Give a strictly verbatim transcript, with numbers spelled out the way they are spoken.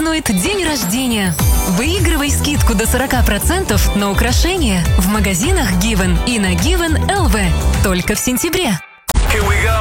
празднует день рождения. Выигрывай скидку до сорок процентов на украшения в магазинах Given и на Given точка эл ви только в сентябре. Here we go.